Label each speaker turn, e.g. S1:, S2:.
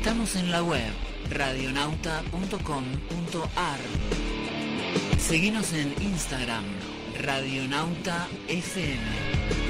S1: Estamos en la web radionauta.com.ar. Seguinos en Instagram, Radionauta FM.